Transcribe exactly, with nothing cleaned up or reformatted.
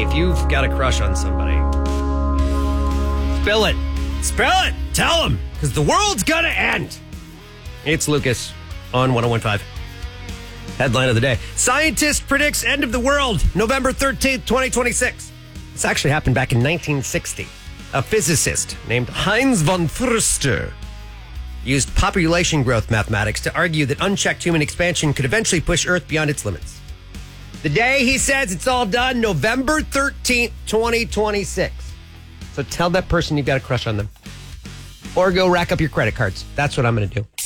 if you've got a crush on somebody, spill it. Spill it. Tell them, because the world's going to end. It's Lucas on one oh one point five. Headline of the day. Scientist predicts end of the world, November thirteenth, twenty twenty-six. This actually happened back in nineteen sixty. A physicist named Heinz von Förster used population growth mathematics to argue that unchecked human expansion could eventually push Earth beyond its limits. The day he says it's all done, November thirteenth, twenty twenty-six. So tell that person you've got a crush on them. Or go rack up your credit cards. That's what I'm going to do.